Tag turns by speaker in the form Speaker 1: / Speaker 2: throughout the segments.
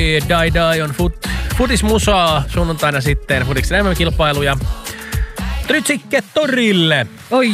Speaker 1: Die on futismusaa sunnuntaina sitten, futiksen MM-kilpailuja. Trytsikke torille!
Speaker 2: Oi.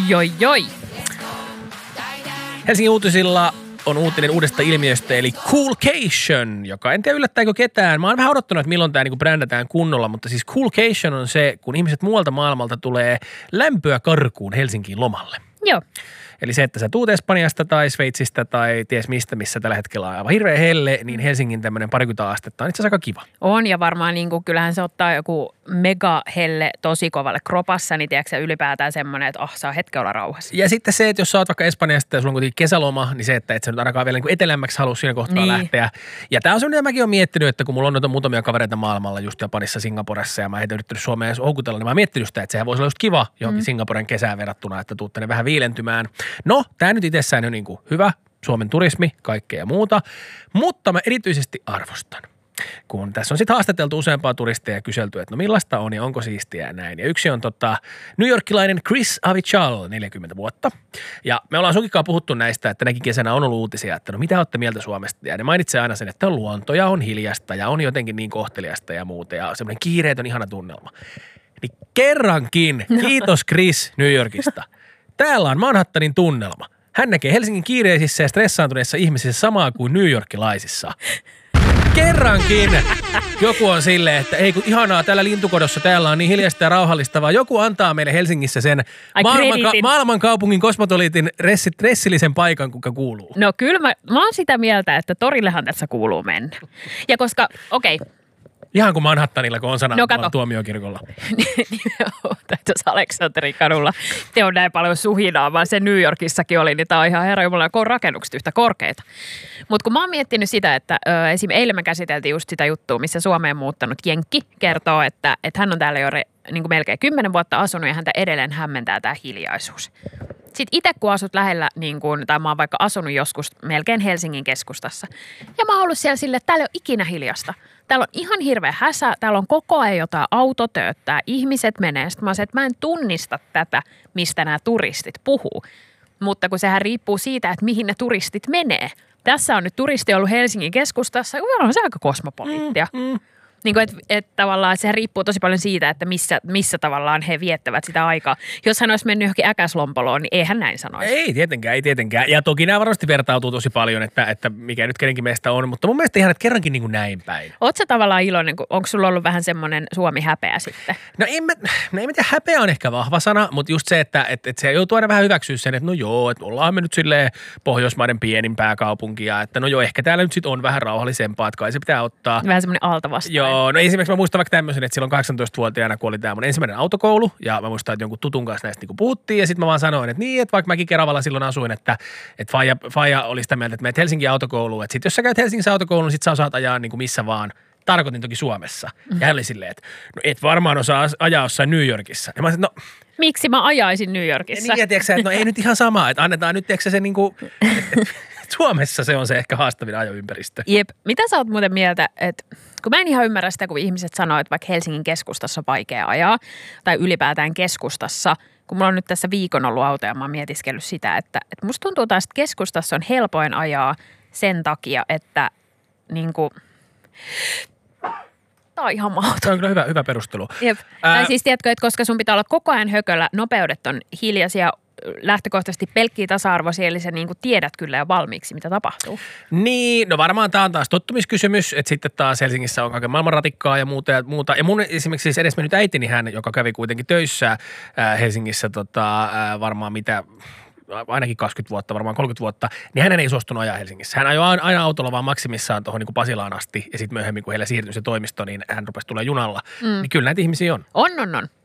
Speaker 1: Helsingin uutisilla on uutinen uudesta ilmiöstä, eli Coolcation, joka en tiedä yllättääkö ketään. Mä oon vähän odottanut, että milloin tämä brändätään kunnolla, mutta siis Coolcation on se, kun ihmiset muualta maailmalta tulee lämpöä karkuun Helsinkiin lomalle.
Speaker 2: Joo.
Speaker 1: Eli se, että sä tuut Espanjasta tai Sveitsistä tai ties mistä, missä tällä hetkellä on aivan hirveä helle, niin Helsingin tämmöinen 30 astetta on itse asiassa aika kiva.
Speaker 2: On, ja varmaan niin kuin, kyllähän se ottaa joku mega helle tosi kovalle kropassa, niin tiedätkö ylipäätään semmoinen, että saa hetken olla rauhassa.
Speaker 1: Ja sitten se, että jos sä oot vaikka Espanjasta ja sulla on kuitenkin kesäloma, niin se, että et sä nyt ainakaan vielä niin kuin etelämmäksi halua siinä kohtaa lähteä. Ja tää on semmoinen, mitä mäkin oon miettinyt, että kun mulla on noita muutamia kavereita maailmalla, just Japanissa, Singaporessa, ja mä en yrittänyt Suomeen edes houkutella, niin mä oon miettinyt sitä, että sehän voisi olla just kiva johonkin Singaporen kesään verrattuna, että tuut tänne vähän viilentymään. No, tää nyt itsessään on niin kuin hyvä, Suomen turismi, kaikkea ja muuta, mutta mä erityisesti arvostan. Kun tässä on sitten haastateltu useampaa turisteja ja kyselty, että no millaista on ja onko siistiä ja näin. Ja yksi on newyorkilainen Chris Avichal, 40 vuotta. Ja me ollaan sunkikaan puhuttu näistä, että tänäkin kesänä on ollut uutisia, että no mitä olette mieltä Suomesta. Ja ne mainitsee aina sen, että on luonto ja on hiljasta ja on jotenkin niin kohteliasta ja muuta. Ja semmoinen kiireetön ihana tunnelma. Niin kerrankin, kiitos Chris New Yorkista. Täällä on Manhattanin tunnelma. Hän näkee Helsingin kiireisissä ja stressaantuneissa ihmisissä samaa kuin newyorkilaisissa. Kerrankin joku on silleen, että ei kun ihanaa täällä lintukodossa, täällä on niin hiljasta ja rauhallista, vaan joku antaa meille Helsingissä sen maailmankaupungin kosmopoliitin ressillisen paikan, kuka kuuluu.
Speaker 2: No kyllä mä oon sitä mieltä, että torillehan tässä kuuluu mennä. Ja koska, okei.
Speaker 1: Ihan kuin Manhattanilla, kun on sana tuomiokirkolla.
Speaker 2: Tässä Aleksanterin kadulla te on näin paljon suhinaa, vaan se New Yorkissakin oli, niin tää on ihan herranjumala, kun on rakennukset yhtä korkeita. Mutta kun mä oon miettinyt sitä, että esim. Eilen me käsiteltiin just sitä juttua, missä Suomeen muuttanut jenkki kertoo, että hän on täällä jo niin kuin melkein 10 vuotta asunut ja häntä edelleen hämmentää tää hiljaisuus. Sitten itse kun asut lähellä, niin kun, tai mä oon vaikka asunut joskus melkein Helsingin keskustassa, ja mä oon ollut siellä silleen, että täällä ei ole ikinä hiljasta. Täällä on ihan hirveä häsä, täällä on koko ajan jotain autotööttää, ihmiset menee. Sitten mä oon se, että mä en tunnista tätä, mistä nämä turistit puhuu. Mutta kun sehän riippuu siitä, että mihin ne turistit menee. Tässä on nyt turisti ollut Helsingin keskustassa, on se aika kosmopoliittia. Niin kuin, että tavallaan sehän riippuu tosi paljon siitä, että missä tavallaan he viettävät sitä aikaa. Jos hän olisi mennyt johonkin äkäslompoloon, niin eihän näin sanoisi.
Speaker 1: Ei tietenkään. Ja toki nämä varmasti vertautuu tosi paljon, että mikä nyt kenenkin meistä on. Mutta mun mielestä ihan, että kerrankin niin kuin näin päin.
Speaker 2: Ootko sä tavallaan iloinen, onko sulla ollut vähän semmoinen Suomi-häpeä sitten?
Speaker 1: No en mä tiedä, häpeä on ehkä vahva sana, mutta just se, että se joutuu aina vähän hyväksyä sen, että no joo, että ollaan me nyt silleen Pohjoismaiden pienimpää kaupunkia, että no joo, ehkä täällä nyt sitten on vähän rauhallisempaa, että kai se pitää ottaa.
Speaker 2: Vähän semmoinen altavastaan.
Speaker 1: Joo, no esimerkiksi mä muistan vaikka tämmöisen, että silloin 18-vuotiaana, kun oli tämä mun ensimmäinen autokoulu, ja mä muistan, että jonkun tutun kanssa näistä niinku puhuttiin, ja sitten mä vaan sanoin, että niin, että vaikka mäkin Keravalla silloin asuin, että faija oli sitä mieltä, että menet Helsingin autokouluun, että sitten jos sä käyt Helsingissä autokouluun, niin sit sä osaat ajaa niinku missä vaan. Tarkoitin toki Suomessa. Ja hän oli silleen, että no et varmaan osaa ajaa jossain New Yorkissa. Ja mä sanoin, no
Speaker 2: miksi mä ajaisin New Yorkissa?
Speaker 1: Niin, ja tiedätkö, että no ei nyt ihan sama, että annetaan nyt tiedätkö se niinku, Suomessa se on se ehkä haastavin ajoympäristö.
Speaker 2: Jep. Mitä sä oot muuten mieltä, että kun mä en ihan ymmärrä sitä, kun ihmiset sanoo, että vaikka Helsingin keskustassa on vaikea ajaa, tai ylipäätään keskustassa, kun mulla on nyt tässä viikon ollut auto ja mä oon mietiskellyt sitä, että musta tuntuu taas, että keskustassa on helpoin ajaa sen takia, että niinku tää on ihan mahdoton.
Speaker 1: Tämä on kyllä hyvä perustelu.
Speaker 2: Jep. Tai siis tiedätkö, että koska sun pitää olla koko ajan hököllä, nopeudet on hiljaisia, lähtökohtaisesti pelkkiä tasa-arvoisia, eli sä niin kuin tiedät kyllä jo valmiiksi, mitä tapahtuu.
Speaker 1: Niin, no varmaan tämä on taas tottumiskysymys, että sitten taas Helsingissä on kaiken maailman ratikkaa ja muuta. Ja mun esimerkiksi siis edesmennyt äitini hän, joka kävi kuitenkin töissä Helsingissä varmaan mitä ainakin 20 vuotta, varmaan 30 vuotta, niin hän ei suostunut ajaa Helsingissä. Hän ajoi aina autolla vaan maksimissaan tuohon niin Pasilaan asti, ja sitten myöhemmin, kun heillä siirtyi se toimisto, niin hän rupesi tulemaan junalla. Niin kyllä näitä ihmisiä on.
Speaker 2: On.